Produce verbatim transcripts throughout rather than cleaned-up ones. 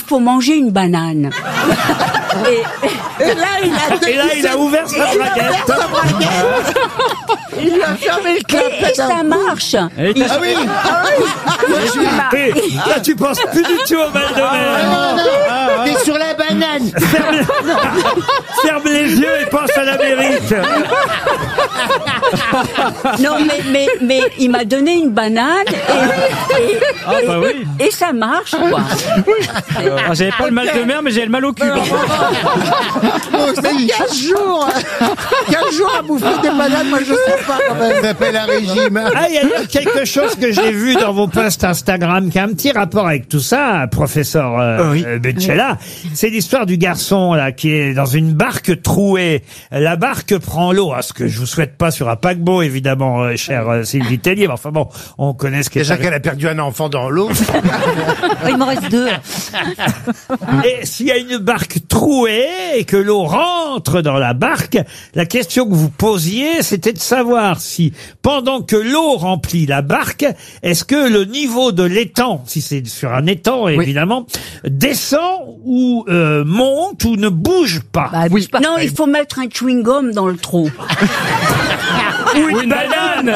faut manger une banane. Et, Et là, il a, Et là, il a ouvert sa braguette. il lui a fermé le et, clapet. et ça marche. Et Il- Ah oui, ah oui. Et là, tu penses plus du tout au mal de mer. T'es sur la banane. Ferme, ferme les yeux et pense à l'Amérique. Non, mais, mais, mais il m'a donné une banane et, et, Ah bah oui. et ça marche, quoi. Ah, j'avais pas le mal de mer, mais j'ai le mal au cul. C'est quinze jours. quinze jours à bouffer des bananes, moi je sais pas quand même. Ça s'appelle un régime. Ah, il y a quelque chose que j'ai vu dans vos posts Instagram qui a un petit rapport avec tout ça, professeur euh, Oui. euh, Beccella. C'est l'histoire du garçon là qui est dans une barque trouée. La barque prend l'eau. Ah, ce que je vous souhaite pas sur un paquebot, évidemment, euh, cher euh, Sylvie Tellier. Mais enfin bon, on connaît ce qui est Déjà arrivé. qu'elle a perdu un enfant dans l'eau. Il m'en reste deux. Et s'il y a une barque trouée et que l'eau rentre dans la barque, la question que vous posiez, c'était de savoir si, pendant que l'eau remplit la barque, est-ce que le niveau de l'étang, si c'est sur un étang évidemment, descend ou euh, monte ou ne bouge pas. Bah, bouge pas. Non, il faut mettre un chewing-gum dans le trou. Ou une banane.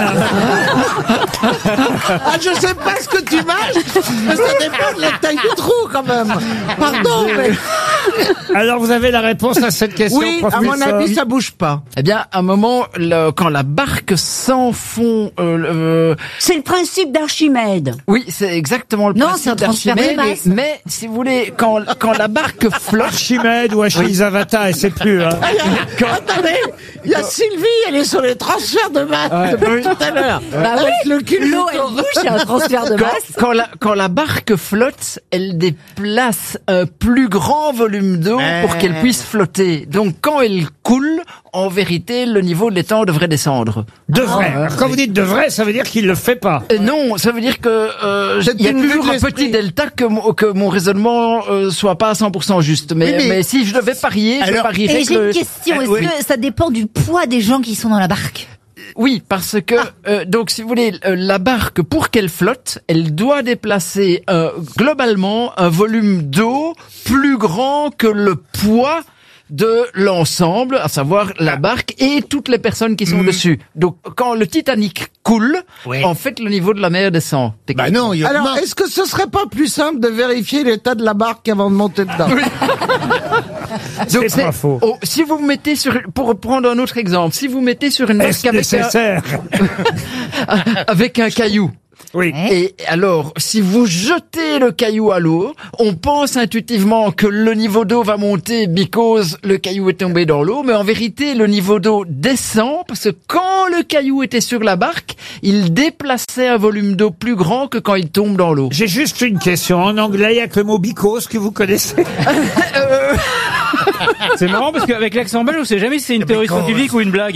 Ah, je sais pas ce que tu manges, mais ça dépend de la taille du trou quand même. Pardon, mais Alors vous avez la réponse à cette question, oui, à professeur. mon avis, ça bouge pas. Eh bien, à un moment, le- quand la barque s'enfonce, euh, le- C'est le principe d'Archimède. oui, c'est exactement le Non, principe c'est un transfert de d'Archimède, masse. Mais, mais, si vous voulez, quand, quand la barque flotte, Archimède ou Achilles-Avata, et c'est plus. Hein. Attendez, il y a Sylvie, elle est sur les transferts de masse depuis tout à l'heure. Bah Avec oui, le cul l'eau elle bouge, il y a un transfert de quand, masse. quand la, quand la barque flotte, elle déplace un plus grand volume d'eau pour qu'elle puisse flotter. Donc, quand elle coule, en vérité, le niveau de l'étang devrait descendre. Devrait. Alors, quand vous dites devrait, ça veut dire qu'il le fait pas. Euh, non, ça veut dire que euh, C'est il y a une vue toujours de un l'esprit. petit delta que, mon- que mon raisonnement euh, soit pas à cent pour cent juste. Mais, Oui, mais- mais si je devais parier, je Alors, parierais Et que j'ai le- une question, Euh, est-ce oui. que ça dépend du poids des gens qui sont dans la barque? Oui, parce que euh, donc si vous voulez, euh, la barque pour qu'elle flotte, elle doit déplacer euh, globalement un volume d'eau plus grand que le poids de l'ensemble, à savoir la barque et toutes les personnes qui sont dessus. Donc quand le Titanic coule, Oui. en fait le niveau de la mer descend. Bah non, il y a Alors, est-ce que ce serait pas plus simple de vérifier l'état de la barque avant de monter dedans? Donc, C'est pas faux. oh, si vous mettez sur, pour prendre un autre exemple, si vous mettez sur une barque Est-ce avec un, nécessaire? avec un caillou, Oui. et alors, si vous jetez le caillou à l'eau, on pense intuitivement que le niveau d'eau va monter because le caillou est tombé dans l'eau, mais en vérité, le niveau d'eau descend parce que quand le caillou était sur la barque, il déplaçait un volume d'eau plus grand que quand il tombe dans l'eau. J'ai juste une question. En anglais, il y a que le mot because que vous connaissez. C'est marrant parce qu'avec l'accent belge, on sait jamais si c'est une théorie scientifique ou une blague.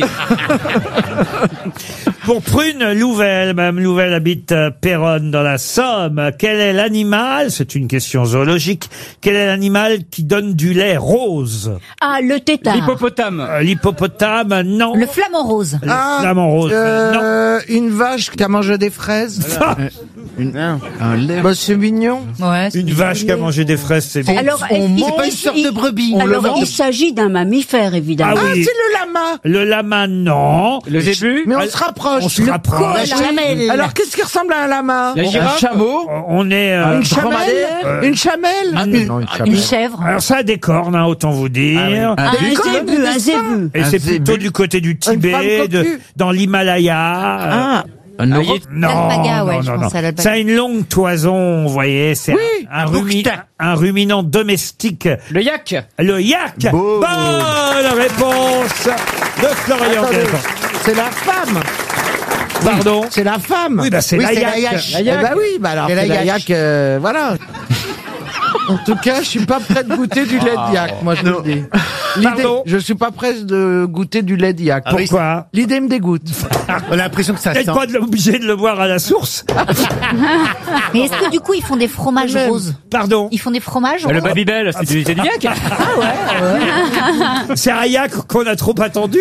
Pour Prune Louvel, Mme Louvel habite euh, Péronne dans la Somme. Quel est l'animal, c'est une question zoologique, quel est l'animal qui donne du lait rose? Ah, le tétard. L'hippopotame. Euh, L'hippopotame, non. Le flamant rose. Le Ah, flamant rose, non. Euh, une vache qui a mangé des fraises. Un lait. Bah, c'est mignon. Ouais. Une vache qui a mangé des fraises, c'est bon. Alors, on est-ce- mange- il- c'est pas une il- sorte il- de brebis. On Alors, le mange. il s'agit d'un mammifère, évidemment. Ah Ah, oui. c'est le lama. Le lama, non. Le zébu. Mais on Ah, se rapproche. On se rapproche. La chamelle. Alors, qu'est-ce qui ressemble à un lama? La Un girafe. chameau. On est... euh, Une chamelle? Euh, Une chamelle? une- Une chèvre. Alors ça a des cornes, hein, autant vous dire. Ah Un zébu, un zébu. Et Un c'est zébu. plutôt du côté du femme Tibet, de, coquue. dans l'Himalaya. Ah, un Un euro. yéti. Non, L'alpaga, ouais, non, je non, pense non. à l'alpaga. Ça a une longue toison, vous voyez. C'est Oui, un, un, un rumi- bouquetin. un ruminant domestique. Le yak. Le yak. Beau. Bonne réponse de Florian Attendez, Gazan. c'est la femme. Pardon. C'est la femme. Oui, bah c'est Oui, la c'est yak. la yache. Eh ben oui, bah alors C'est la c'est la yache. yak, euh, voilà. En tout cas, je suis pas prêt de goûter du lait de yak, moi je vous le dis. L'idée- Pardon je suis pas prêt de goûter du lait de yak. oui, Pourquoi? L'idée me dégoûte. On a l'impression que ça Vous sent. n'êtes pas de- obligé de le boire à la source. Mais est-ce que du coup, ils font des fromages Même. roses? Pardon. Ils font des fromages Le roses? Babybel, c'est du, c'est du yak. C'est un yak qu'on a trop attendu.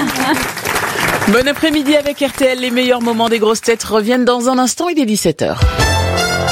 Bon après-midi avec R T L, les meilleurs moments des grosses têtes reviennent dans un instant, il est dix-sept heures.